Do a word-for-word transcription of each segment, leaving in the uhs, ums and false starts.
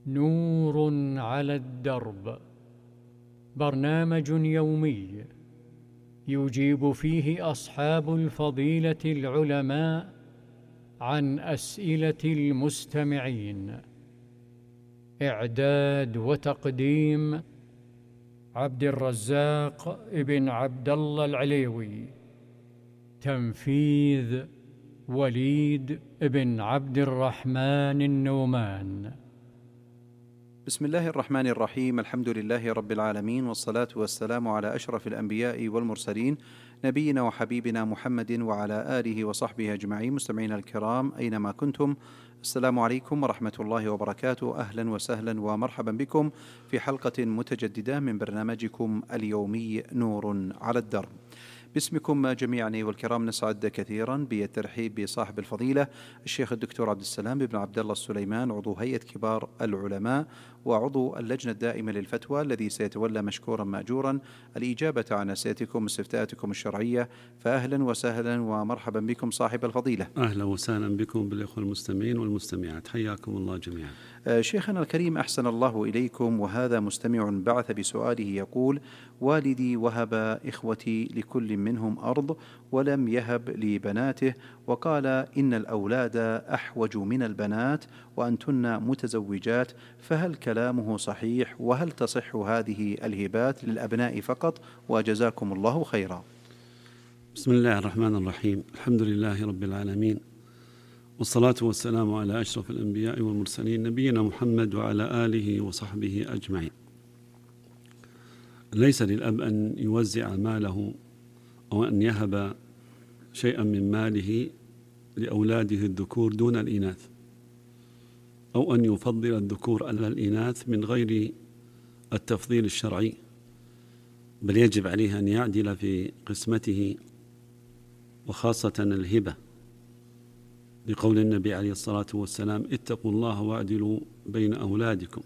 نور على الدرب، برنامج يومي يجيب فيه أصحاب الفضيلة العلماء عن أسئلة المستمعين. إعداد وتقديم عبد الرزاق ابن عبد الله العليوي. تنفيذ وليد بن عبد الرحمن النومان. بسم الله الرحمن الرحيم. الحمد لله رب العالمين، والصلاة والسلام على أشرف الأنبياء والمرسلين، نبينا وحبيبنا محمد وعلى آله وصحبه أجمعين. مستمعين الكرام أينما كنتم، السلام عليكم ورحمة الله وبركاته. أهلا وسهلا ومرحبا بكم في حلقة متجددة من برنامجكم اليومي نور على الدرب. باسمكم جميعا أيها الكرام نسعد كثيرا بالترحيب بصاحب الفضيلة الشيخ الدكتور عبد السلام بن عبد الله السليمان، عضو هيئة كبار العلماء وعضو اللجنة الدائمة للفتوى، الذي سيتولى مشكورا مأجورا الإجابة عن أسئلتكم واستفتاءاتكم الشرعية. فأهلا وسهلا ومرحبا بكم صاحب الفضيلة. أهلا وسهلا بكم بالإخوة المستمعين والمستمعات، حياكم الله جميعا. شيخنا الكريم أحسن الله إليكم، وهذا مستمع بعث بسؤاله يقول: والدي وهب إخوتي لكل منهم أرض ولم يهب لبناته، وقال إن الأولاد أحوج من البنات وأنتن متزوجات، فهل كلامه صحيح؟ وهل تصح هذه الهبات للأبناء فقط؟ وجزاكم الله خيرا. بسم الله الرحمن الرحيم. الحمد لله رب العالمين، والصلاة والسلام على أشرف الأنبياء والمرسلين، نبينا محمد وعلى آله وصحبه أجمعين. ليس للأب أن يوزع ماله أو أن يهب شيئا من ماله لأولاده الذكور دون الإناث، أو أن يفضل الذكور على الإناث من غير التفضيل الشرعي، بل يجب عليه أن يعدل في قسمته، وخاصة الهبة، لقول النبي عليه الصلاة والسلام: اتقوا الله واعدلوا بين أولادكم.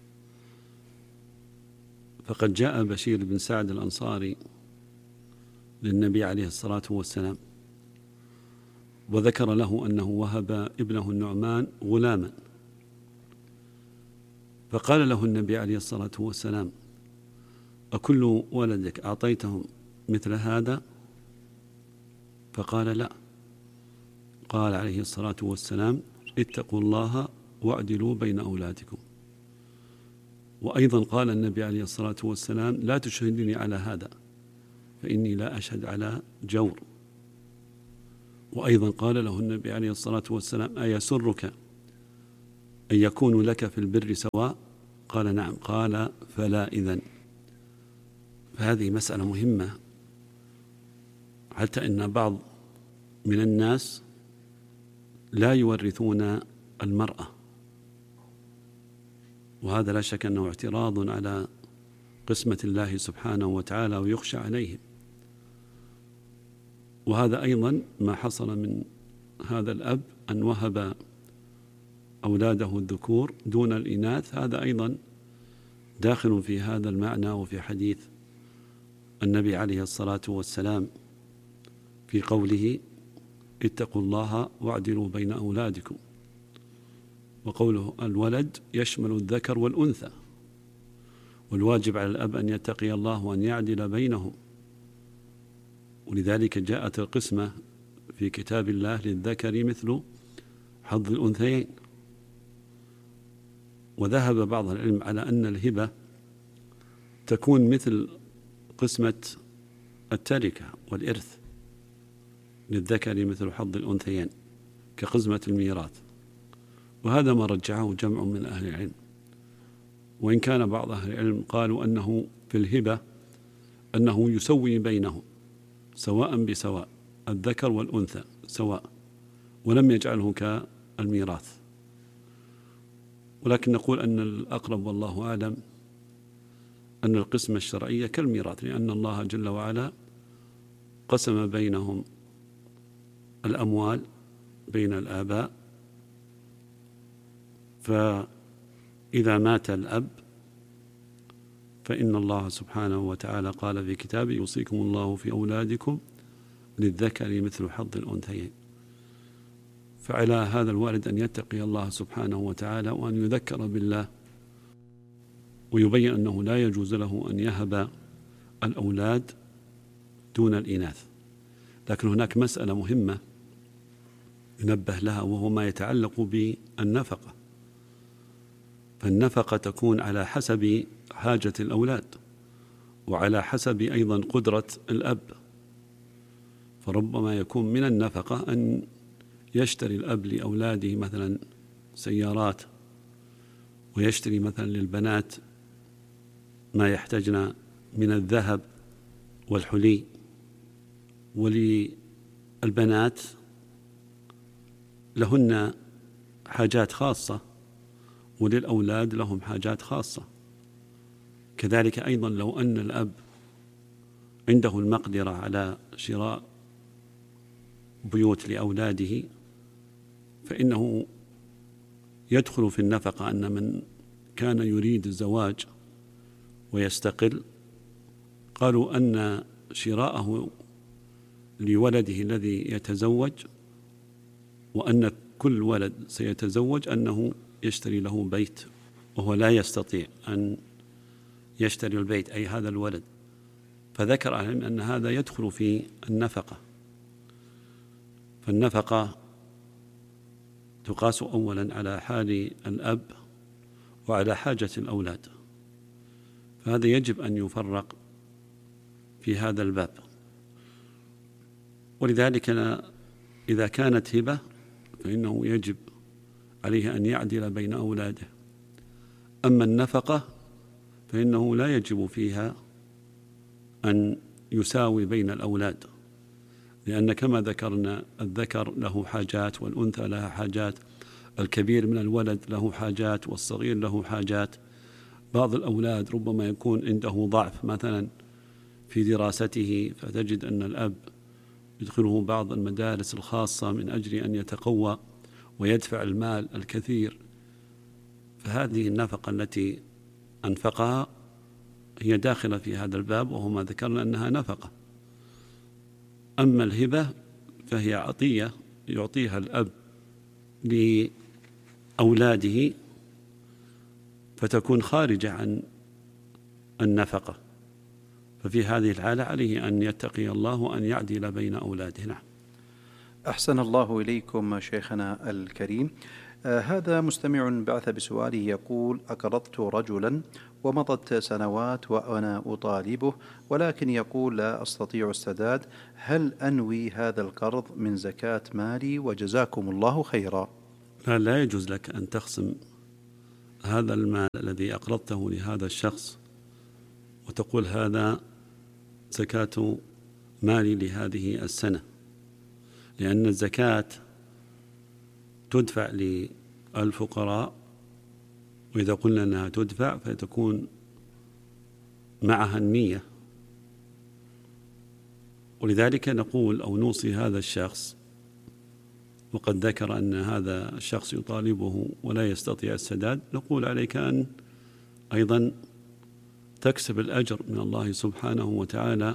فقد جاء بشير بن سعد الأنصاري للنبي عليه الصلاة والسلام وذكر له أنه وهب ابنه النعمان غلاما، فقال له النبي عليه الصلاة والسلام: أكل ولدك أعطيتهم مثل هذا؟ فقال: لا. قال عليه الصلاة والسلام: اتقوا الله واعدلوا بين أولادكم. وأيضا قال النبي عليه الصلاة والسلام: لا تشهدني على هذا فإني لا أشهد على جور. وأيضا قال له النبي عليه الصلاة والسلام: أيسرك أن يكون لك في البر سواء؟ قال: نعم. قال: فلا إذن. فهذه مسألة مهمة، حتى إن بعض من الناس لا يورثون المرأة، وهذا لا شك أنه اعتراض على قسمة الله سبحانه وتعالى ويخشى عليهم. وهذا أيضا ما حصل من هذا الأب أن وهب أولاده الذكور دون الإناث، هذا أيضا داخل في هذا المعنى وفي حديث النبي عليه الصلاة والسلام في قوله: اتقوا الله واعدلوا بين أولادكم. وقوله الولد يشمل الذكر والأنثى، والواجب على الأب أن يتقي الله وأن يعدل بينهم. ولذلك جاءت القسمة في كتاب الله: للذكر مثل حظ الأنثيين. وذهب بعض العلم على أن الهبة تكون مثل قسمة التركة والإرث، للذكر مثل حظ الأنثيين كقسمة الميراث. وهذا ما رجعه جمع من أهل العلم، وإن كان بعض أهل العلم قالوا أنه في الهبة أنه يسوي بينهم سواء بسواء، الذكر والأنثى سواء، ولم يجعله كالميراث. ولكن نقول أن الأقرب والله أعلم أن القسمة الشرعية كالميراث، لأن الله جل وعلا قسم بينهم الأموال بين الآباء. فإذا مات الأب فإن الله سبحانه وتعالى قال في كتابه: يوصيكم الله في أولادكم للذكر مثل حظ الأنثيين. فعلى هذا الوالد أن يتقي الله سبحانه وتعالى، وأن يذكر بالله ويبين أنه لا يجوز له أن يهب الأولاد دون الإناث. لكن هناك مسألة مهمة ينبه لها، وهو ما يتعلق بالنفقة. فالنفقة تكون على حسب حاجة الأولاد وعلى حسب أيضا قدرة الأب. فربما يكون من النفقة أن يشتري الأب لأولاده مثلا سيارات، ويشتري مثلا للبنات ما يحتاجن من الذهب والحلي، وللبنات لهن حاجات خاصة وللأولاد لهم حاجات خاصة. كذلك أيضا لو أن الأب عنده المقدرة على شراء بيوت لأولاده فإنه يدخل في النفقة أن من كان يريد الزواج ويستقل قالوا أن شراءه لولده الذي يتزوج، وأن كل ولد سيتزوج أنه يشتري له بيت، وهو لا يستطيع أن يشتري البيت أي هذا الولد. فذكر أهل أن هذا يدخل في النفقة. فالنفقة تقاس أولا على حال الأب وعلى حاجة الأولاد، فهذا يجب أن يفرق في هذا الباب. ولذلك إذا كانت هبة فإنه يجب عليه أن يعدل بين أولاده. أما النفقة فإنه لا يجب فيها أن يساوي بين الأولاد، لأن كما ذكرنا الذكر له حاجات والأنثى لها حاجات، الكبير من الولد له حاجات والصغير له حاجات. بعض الأولاد ربما يكون عنده ضعف مثلا في دراسته، فتجد أن الأب يدخله بعض المدارس الخاصة من أجل أن يتقوى ويدفع المال الكثير. فهذه النفقة التي أنفقها هي داخلة في هذا الباب، وهو ما ذكرنا أنها نفقة. أما الهبة فهي عطية يعطيها الأب لأولاده فتكون خارجة عن النفقة، ففي هذه الحالة عليه أن يتقي الله وأن يعدل بين أولاده. نعم. أحسن الله إليكم شيخنا الكريم. آه هذا مستمع بعث بسؤاله يقول: أقرضت رجلا ومضت سنوات وأنا أطالبه، ولكن يقول لا أستطيع السداد، هل أنوي هذا القرض من زكاة مالي؟ وجزاكم الله خيرا. لا, لا يجوز لك أن تخصم هذا المال الذي أقرضته لهذا الشخص وتقول هذا زكاة مالي لهذه السنة، لأن الزكاة تدفع للفقراء، وإذا قلنا أنها تدفع فتكون معها النية. ولذلك نقول أو نوصي هذا الشخص، وقد ذكر أن هذا الشخص يطالبه ولا يستطيع السداد، نقول عليك أن أيضا تكسب الأجر من الله سبحانه وتعالى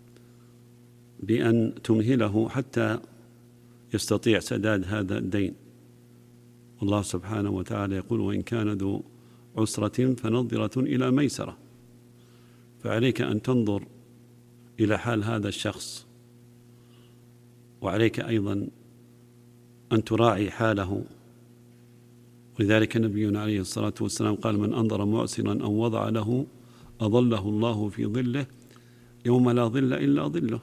بأن تمهله حتى يستطيع سداد هذا الدين. والله سبحانه وتعالى يقول: وإن كان ذو عسرة فنظرة إلى ميسرة. فعليك أن تنظر إلى حال هذا الشخص، وعليك أيضا أن تراعي حاله. ولذلك نبينا عليه الصلاة والسلام قال: من أنظر معسرا أو وضع له أظله الله في ظله يوم لا ظل إلا ظله.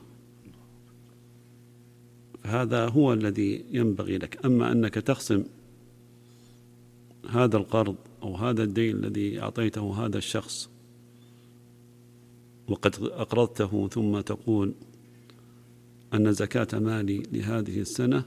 هذا هو الذي ينبغي لك. أما أنك تخصم هذا القرض أو هذا الدين الذي أعطيته هذا الشخص وقد أقرضته ثم تقول أن زكاة مالي لهذه السنة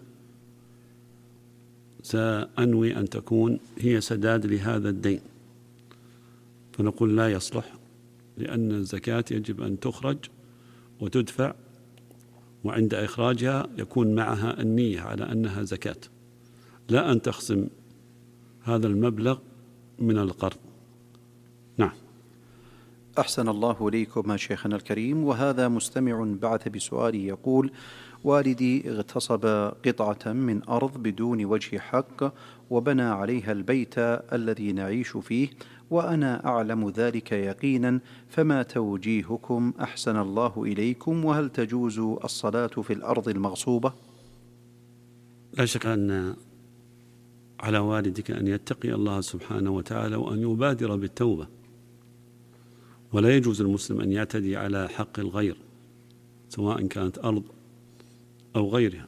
سأنوي أن تكون هي سداد لهذا الدين، فنقول لا يصلح، لأن الزكاة يجب أن تخرج وتدفع، وعند إخراجها يكون معها النية على أنها زكاة، لا أن تخصم هذا المبلغ من القرض. نعم. أحسن الله إليكم شيخنا الكريم. وهذا مستمع بعث بسؤاله يقول: والدي اغتصب قطعة من أرض بدون وجه حق وبنى عليها البيت الذي نعيش فيه، وأنا أعلم ذلك يقينا، فما توجيهكم أحسن الله إليكم؟ وهل تجوز الصلاة في الأرض المغصوبة؟ لا شك أن على والدك أن يتقي الله سبحانه وتعالى وأن يبادر بالتوبة، ولا يجوز المسلم أن يعتدي على حق الغير سواء كانت أرض أو غيرها.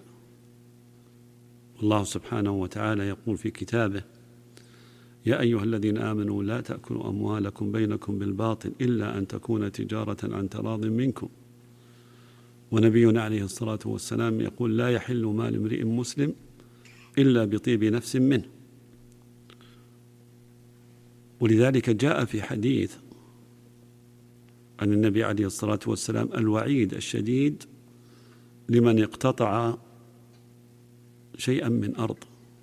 الله سبحانه وتعالى يقول في كتابه: يا أيها الذين آمنوا لا تأكلوا أموالكم بينكم بالباطل إلا أن تكون تجارة عن تراض منكم. ونبينا عليه الصلاة والسلام يقول: لا يحل مال امرئ مسلم إلا بطيب نفس منه. ولذلك جاء في حديث عن النبي عليه الصلاة والسلام الوعيد الشديد لمن اقتطع شيئا من أرض،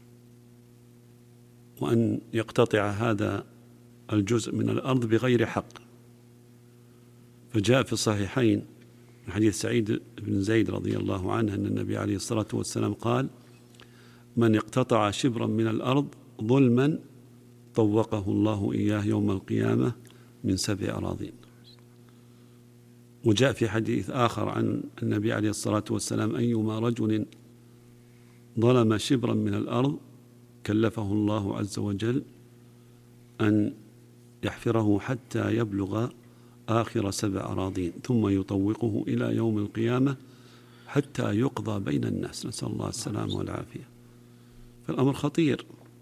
وأن يقتطع هذا الجزء من الأرض بغير حق. فجاء في الصحيحين من حديث سعيد بن زيد رضي الله عنه أن النبي عليه الصلاة والسلام قال: من اقتطع شبرا من الأرض ظلما طوقه الله إياه يوم القيامة من سبع أراضين. وجاء في حديث آخر عن النبي عليه الصلاة والسلام: أيما رجل ظلم شبرا من الأرض كلفه الله عز وجل أن يحفره حتى يبلغ آخر سبع أراضين ثم يطوقه إلى يوم القيامة حتى يقضى بين الناس، نسأل الله السلامة والعافية. فالأمر خطير.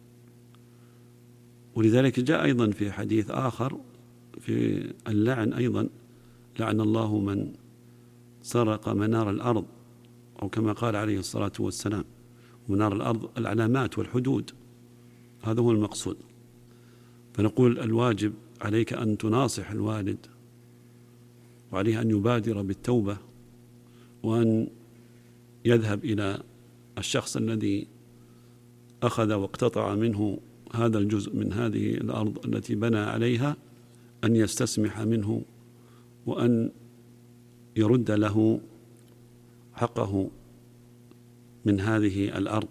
ولذلك جاء أيضا في حديث آخر في اللعن أيضا: لعن الله من سرق منار الأرض، أو كما قال عليه الصلاة والسلام. منار الأرض العلامات والحدود، هذا هو المقصود. فنقول الواجب عليك أن تناصح الوالد، وعليه أن يبادر بالتوبة، وأن يذهب إلى الشخص الذي أخذ واقتطع منه هذا الجزء من هذه الأرض التي بنى عليها، أن يستسمح منه وأن يرد له حقه من هذه الأرض.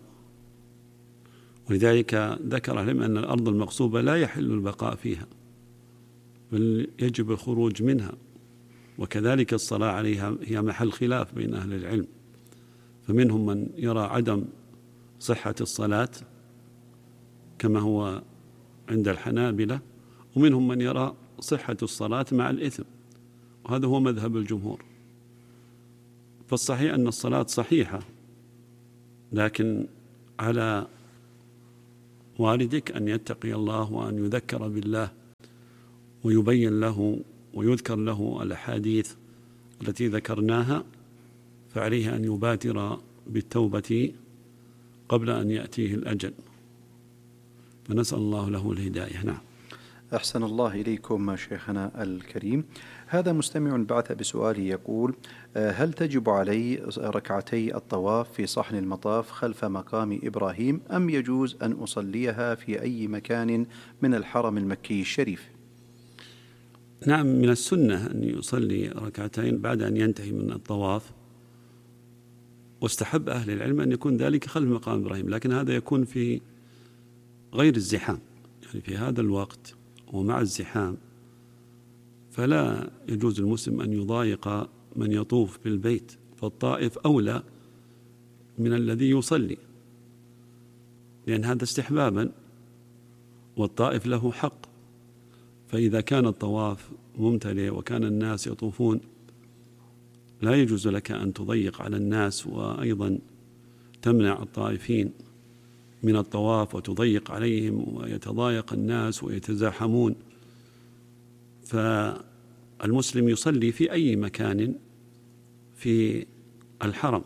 ولذلك ذكر لهم أن الأرض المغصوبة لا يحل البقاء فيها، بل يجب الخروج منها. وكذلك الصلاة عليها هي محل خلاف بين أهل العلم، فمنهم من يرى عدم صحة الصلاة كما هو عند الحنابلة، ومنهم من يرى صحة الصلاة مع الإثم، وهذا هو مذهب الجمهور. فالصحيح أن الصلاة صحيحة، لكن على والدك أن يتقي الله وأن يذكر بالله ويبين له ويذكر له الأحاديث التي ذكرناها، فعليه أن يبادر بالتوبة قبل أن يأتيه الأجل، فنسأل الله له الهداية. نعم. أحسن الله إليكم شيخنا الكريم. هذا مستمع بعث بسؤال يقول: هل تجب علي ركعتي الطواف في صحن المطاف خلف مقام إبراهيم، أم يجوز أن أصليها في أي مكان من الحرم المكي الشريف؟ نعم، من السنة أن يصلي ركعتين بعد أن ينتهي من الطواف، واستحب أهل العلم أن يكون ذلك خلف مقام إبراهيم، لكن هذا يكون في غير الزحام، يعني في هذا الوقت ومع الزحام فلا يجوز المسلم أن يضايق من يطوف بالبيت، فالطائف أولى من الذي يصلي، لأن هذا استحبابا والطائف له حق. فإذا كان الطواف ممتلئ وكان الناس يطوفون لا يجوز لك أن تضيق على الناس، وأيضا تمنع الطائفين من الطواف وتضيق عليهم ويتضايق الناس ويتزاحمون. فالمسلم يصلي في أي مكان في الحرم.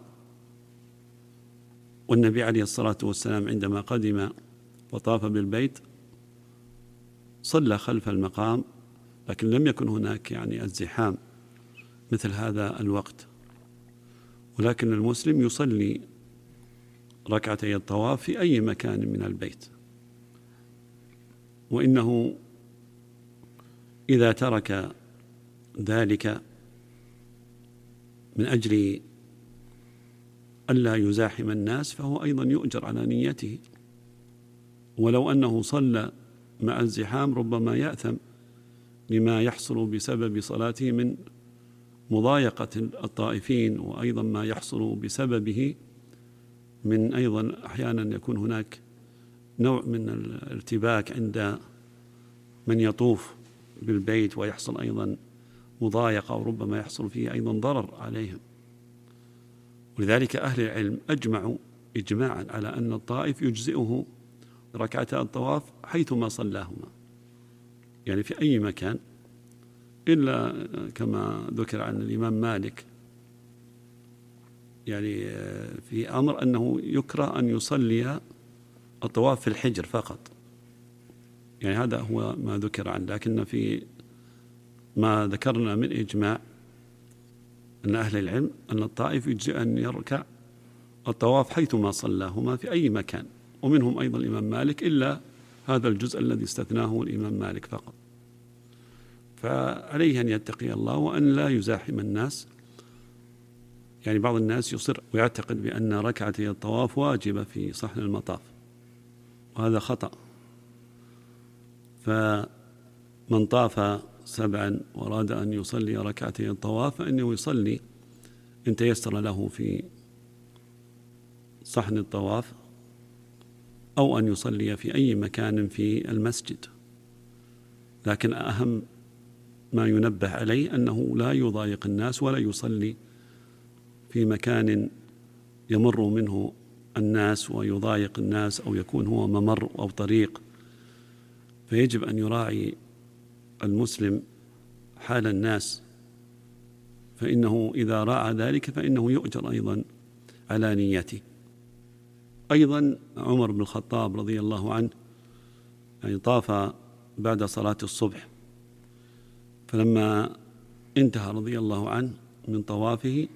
والنبي عليه الصلاة والسلام عندما قدم وطاف بالبيت صلى خلف المقام، لكن لم يكن هناك يعني الزحام مثل هذا الوقت. ولكن المسلم يصلي ركعتي الطواف في أي مكان من البيت، وإنه إذا ترك ذلك من أجل ألا يزاحم الناس فهو أيضا يؤجر على نيته. ولو أنه صلى مع الزحام ربما يأثم لما يحصل بسبب صلاته من مضايقة الطائفين، وأيضا ما يحصل بسببه من أيضا أحيانا يكون هناك نوع من الارتباك عند من يطوف بالبيت، ويحصل أيضا مضايقة وربما يحصل فيه أيضا ضرر عليهم. ولذلك أهل العلم أجمعوا إجماعا على أن الطائف يجزئه ركعتا الطواف حيثما صلاهما، يعني في أي مكان، إلا كما ذكر عن الإمام مالك يعني في أمر أنه يكره أن يصلي الطواف في الحجر فقط، يعني هذا هو ما ذكر عنه. لكن في ما ذكرنا من إجماع أن أهل العلم أن الطائف يجزئ أن يركع الطواف حيثما صلاهما في أي مكان، ومنهم أيضا الإمام مالك، إلا هذا الجزء الذي استثناه الإمام مالك فقط. فعليه أن يتقي الله وأن لا يزاحم الناس. يعني بعض الناس يصر ويعتقد بأن ركعتي الطواف واجبة في صحن المطاف، وهذا خطأ. فمن طاف سبعا وأراد أن يصلي ركعتي الطواف فإنه يصلي إن تيسر له في صحن الطواف، أو أن يصلي في أي مكان في المسجد. لكن أهم ما ينبه عليه أنه لا يضايق الناس ولا يصلي في مكان يمر منه الناس ويضايق الناس، أو يكون هو ممر أو طريق. فيجب أن يراعي المسلم حال الناس، فإنه إذا راعى ذلك فإنه يؤجر أيضا على نيته. أيضا عمر بن الخطاب رضي الله عنه يعني طاف بعد صلاة الصبح، فلما انتهى رضي الله عنه من طوافه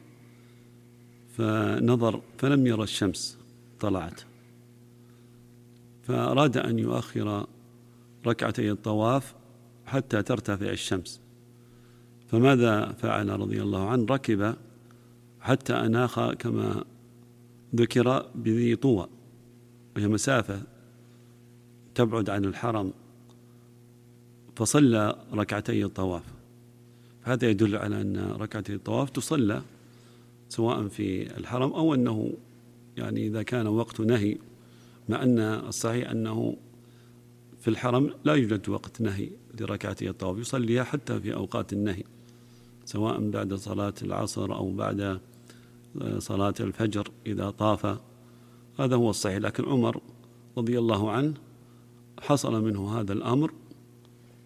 فنظر فلم يرى الشمس طلعت، فأراد أن يؤخر ركعتي الطواف حتى ترتفع الشمس. فماذا فعل رضي الله عنه؟ ركب حتى أناخ كما ذكر بذي طوى، وهي مسافة تبعد عن الحرم، فصلى ركعتي الطواف. هذا يدل على أن ركعتي الطواف تصلى سواء في الحرم أو أنه يعني إذا كان وقت نهي، مع أن الصحيح أنه في الحرم لا يوجد وقت نهي لركعتي الطواف، يصليها حتى في أوقات النهي سواء بعد صلاة العصر أو بعد صلاة الفجر إذا طاف، هذا هو الصحيح. لكن عمر رضي الله عنه حصل منه هذا الأمر